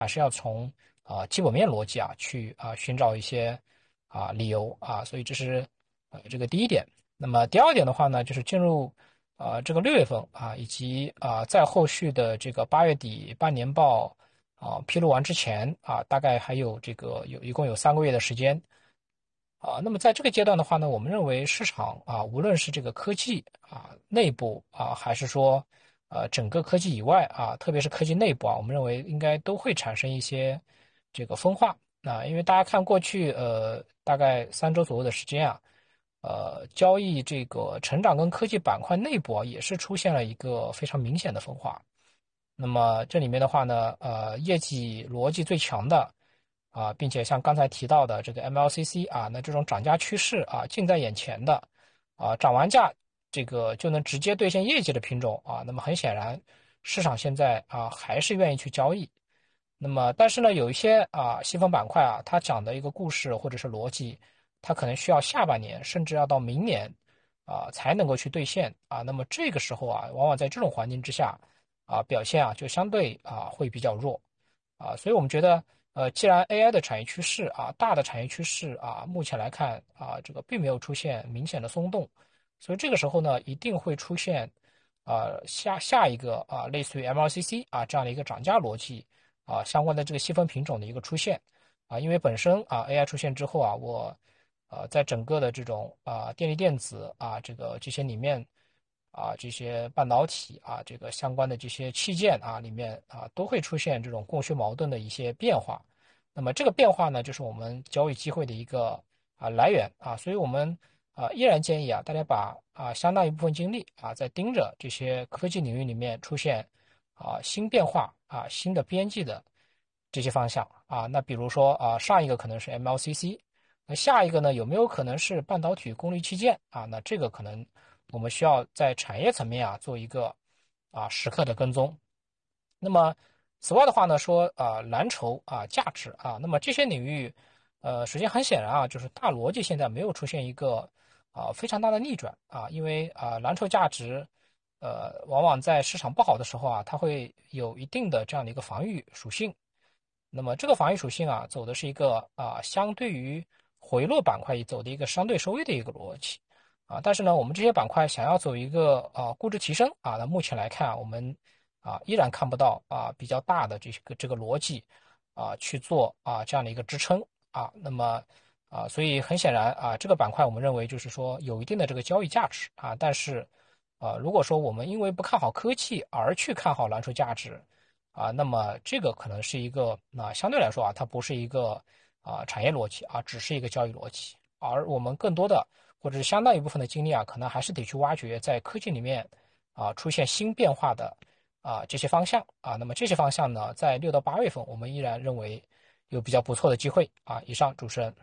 还是要从基本面逻辑去寻找一些理由所以这是这个第一点。那么第二点的话呢，就是进入这个6月份以及在后续的这个8月底半年报披露完之前大概还有一共有3个月的时间那么在这个阶段的话呢，我们认为市场无论是这个科技内部还是说整个科技以外特别是科技内部我们认为应该都会产生一些这个分化因为大家看过去大概3周左右的时间交易这个成长跟科技板块内部也是出现了一个非常明显的分化。那么这里面的话呢，业绩逻辑最强的并且像刚才提到的这个 MLCC那这种涨价趋势近在眼前的涨完价这个就能直接兑现业绩的品种那么很显然市场现在还是愿意去交易。那么但是呢，有一些细分板块它讲的一个故事或者是逻辑，它可能需要下半年甚至要到明年才能够去兑现那么这个时候往往在这种环境之下表现就相对会比较弱所以我们觉得既然 AI 的产业趋势大的产业趋势目前来看这个并没有出现明显的松动，所以这个时候呢一定会出现下一个类似于 MLCC 这样的一个涨价逻辑相关的这个细分品种的一个出现因为本身AI 出现之后我在整个的这种电力电子这些里面这些半导体这个相关的这些器件里面都会出现这种供需矛盾的一些变化。那么这个变化呢，就是我们交易机会的一个来源所以我们依然建议大家把相当一部分精力在盯着这些科技领域里面出现新变化新的边际的这些方向那比如说上一个可能是 MLCC，那下一个呢有没有可能是半导体功率器件那这个可能我们需要在产业层面做一个时刻的跟踪。那么此外的话呢，说蓝筹价值那么这些领域首先很显然就是大逻辑现在没有出现一个非常大的逆转因为蓝筹价值往往在市场不好的时候它会有一定的这样的一个防御属性。那么这个防御属性走的是一个相对于回落板块走的一个相对收益的一个逻辑但是呢，我们这些板块想要走一个估值提升那目前来看我们依然看不到比较大的这个逻辑去做这样的一个支撑那么所以很显然这个板块我们认为就是说有一定的这个交易价值但是如果说我们因为不看好科技而去看好蓝筹价值那么这个可能是一个相对来说它不是一个产业逻辑只是一个交易逻辑，而我们更多的或者是相当一部分的精力可能还是得去挖掘在科技里面出现新变化的这些方向那么这些方向呢，在6到8月份我们依然认为有比较不错的机会以上主持人。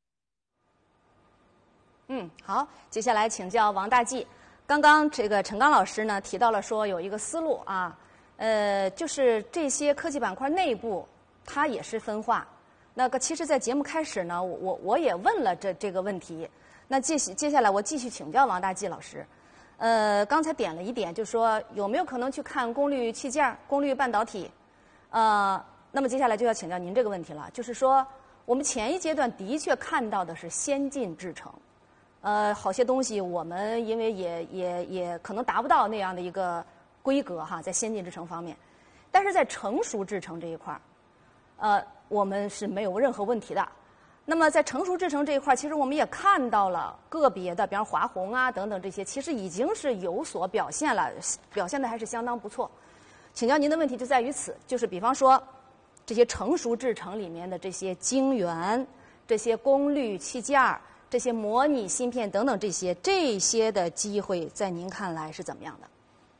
好，接下来请教王大纪。刚刚这个陈刚老师呢提到了说有一个思路就是这些科技板块内部它也是分化。那个其实，在节目开始呢，我也问了这个问题。那接下来我继续请教王大纪老师。刚才点了一点，就是说有没有可能去看功率器件、功率半导体？那么接下来就要请教您这个问题了，就是说我们前一阶段的确看到的是先进制程，好些东西我们因为也可能达不到那样的一个规格在先进制程方面，但是在成熟制程这一块我们是没有任何问题的。那么在成熟制程这一块，其实我们也看到了个别的，比方华虹等等这些，其实已经是有所表现了，表现的还是相当不错。请教您的问题就在于此，就是比方说这些成熟制程里面的这些晶圆、这些功率器件、这些模拟芯片等等这些的机会，在您看来是怎么样的？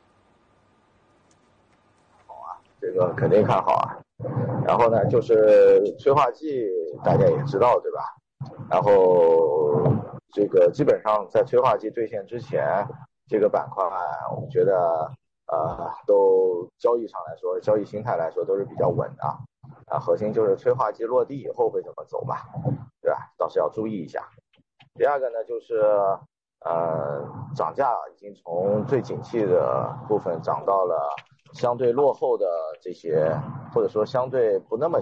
好这个肯定看好然后呢，就是催化剂大家也知道，对吧？然后这个基本上在催化剂兑现之前，这个板块我们觉得都交易上来说，交易心态来说都是比较稳的核心就是催化剂落地以后会怎么走吧，对吧？倒是要注意一下。第二个呢，就是涨价已经从最景气的部分涨到了相对落后的这些，或者说相对不那么